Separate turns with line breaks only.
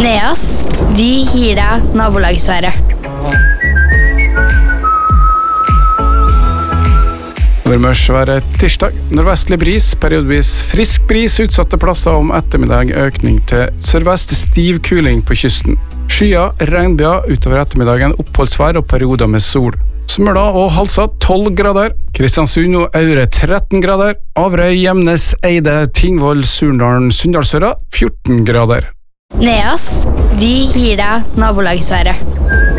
Neas, vi gir deg nabolagsværet.
Nordmørsværet tirsdag, nordvestlig bris, periodevis frisk bris, utsatte plasser om ettermiddag, økning til sørvest, stiv kuling på kysten. Skyer, regnbyer, utover ettermiddagen, oppholdsvær og perioder med sol. Smøla og Halsa 12 grader, Kristiansund og Aure 13 grader, Averøy, Gjemnes, Eide, Tingvoll, Surnadalen, Sunndalsøra 14 grader.
Neas, vi gir deg nabolagsværet.